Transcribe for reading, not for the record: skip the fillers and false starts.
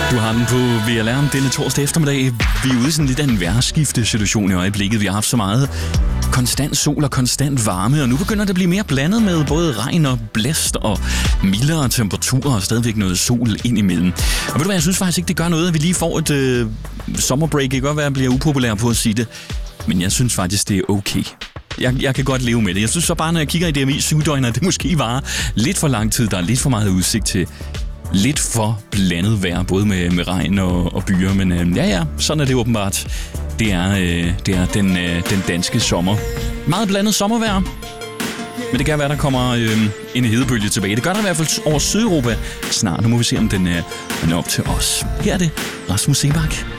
Du har den på VLR denne torsdag eftermiddag. Vi er ude i sådan lidt af en vejrskifte-situation i øjeblikket. Vi har haft så meget konstant sol og konstant varme, og nu begynder det at blive mere blandet med både regn og blæst og mildere temperaturer og stadigvæk noget sol ind imellem. Og ved du hvad, jeg synes faktisk ikke, det gør noget, at vi lige får et sommerbreak. Det kan godt være, at jeg bliver upopulær på at sige det, men jeg synes faktisk, det er okay. Jeg kan godt leve med det. Jeg synes så bare, når jeg kigger i DMI 7-døgn, at det måske varer lidt for lang tid. Der er lidt for meget udsigt til lidt for blandet vejr, både med regn og byer. Men ja, sådan er det åbenbart. Det er den danske sommer. Meget blandet sommervejr. Men det kan være, der kommer en hedebølge tilbage. Det gør der i hvert fald over Sydeuropa snart. Nu må vi se, om den er op til os. Her er det Rasmus Seebach.